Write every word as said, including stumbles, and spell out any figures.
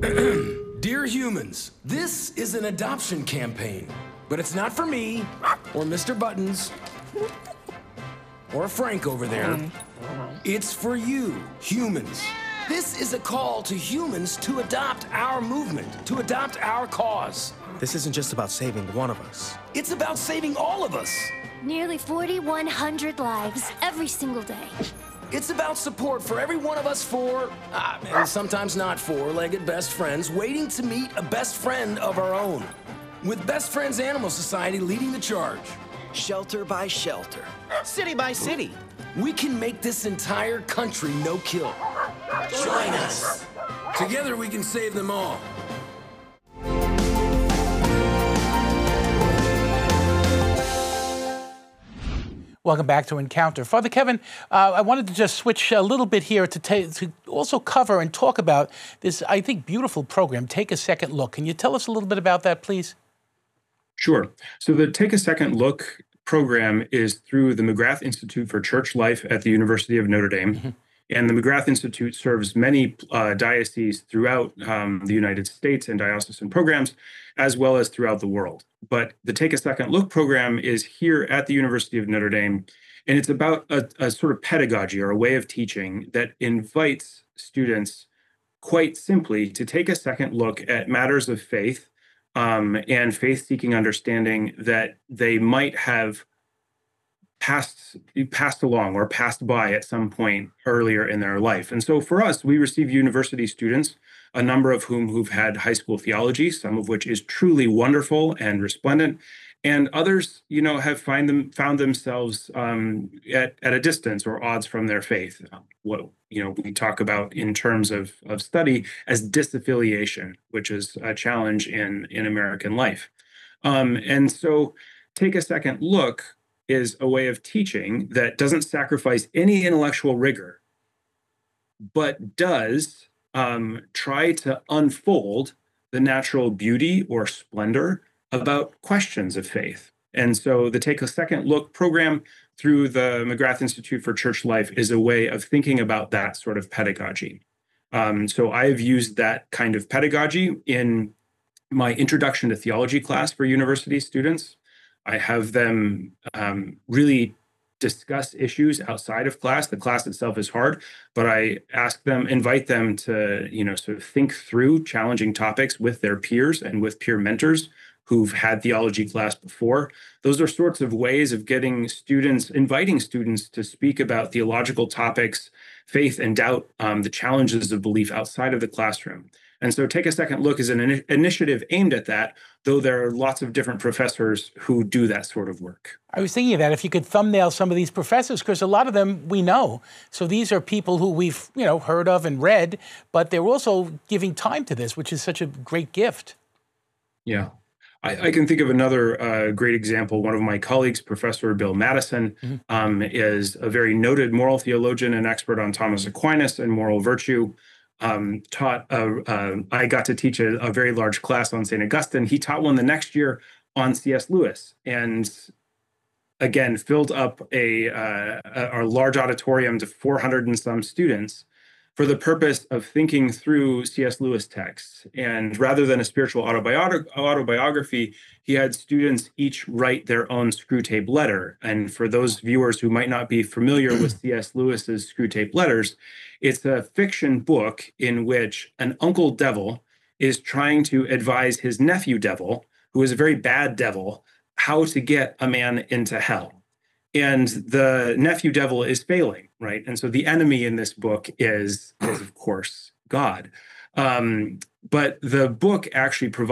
Dear humans, this is an adoption campaign, but it's not for me, or Mister Buttons, or Frank over there. It's for you, humans. This is a call to humans to adopt our movement, to adopt our cause. This isn't just about saving one of us. It's about saving all of us. Nearly forty-one hundred lives every single day. It's about support for every one of us four, uh, and sometimes not four-legged best friends waiting to meet a best friend of our own. With Best Friends Animal Society leading the charge. Shelter by shelter. City by city. We can make this entire country no-kill. Join us. Together we can save them all. Welcome back to Encounter. Father Kevin, uh, I wanted to just switch a little bit here to, ta- to also cover and talk about this, I think, beautiful program, Take a Second Look. Can you tell us a little bit about that, please? Sure. So the Take a Second Look program is through the McGrath Institute for Church Life at the University of Notre Dame. Mm-hmm. And the McGrath Institute serves many uh, dioceses throughout um, the United States and diocesan programs, as well as throughout the world. But the Take a Second Look program is here at the University of Notre Dame, and it's about a, a sort of pedagogy or a way of teaching that invites students quite simply to take a second look at matters of faith um, and faith-seeking understanding that they might have passed passed along or passed by at some point earlier in their life. And so for us, we receive university students, a number of whom who've had high school theology, some of which is truly wonderful and resplendent, and others, you know, have find them found themselves um, at at a distance or odds from their faith. What you know we talk about in terms of of study as disaffiliation, which is a challenge in in American life. Um, and so, Take a Second Look is a way of teaching that doesn't sacrifice any intellectual rigor, but does um, try to unfold the natural beauty or splendor about questions of faith. And so the Take a Second Look program through the McGrath Institute for Church Life is a way of thinking about that sort of pedagogy. Um, so I've used that kind of pedagogy in my Introduction to Theology class for university students. I have them um, really discuss issues outside of class. The class itself is hard, but I ask them, invite them to, you know, sort of think through challenging topics with their peers and with peer mentors who've had theology class before. Those are sorts of ways of getting students, inviting students to speak about theological topics, faith and doubt, um, the challenges of belief outside of the classroom. And so Take a Second Look is an in- initiative aimed at that, though there are lots of different professors who do that sort of work. I was thinking of that, if you could thumbnail some of these professors, because a lot of them we know. So these are people who we've, you know, heard of and read, but they're also giving time to this, which is such a great gift. Yeah. I, I can think of another uh, great example. One of my colleagues, Professor Bill Madison, mm-hmm. um, is a very noted moral theologian and expert on Thomas Aquinas and moral virtue. Um, taught, uh, uh, I got to teach a, a very large class on Saint Augustine. He taught one the next year on C S Lewis, and again, filled up a, uh, a, a large auditorium to four hundred and some students for the purpose of thinking through C S Lewis texts. And rather than a spiritual autobiog- autobiography, he had students each write their own Screwtape letter. And for those viewers who might not be familiar with C S Lewis's Screwtape letters, it's a fiction book in which an uncle devil is trying to advise his nephew devil, who is a very bad devil, how to get a man into hell. And the nephew devil is failing, right? And so the enemy in this book is, is of course, God. Um, but the book actually provides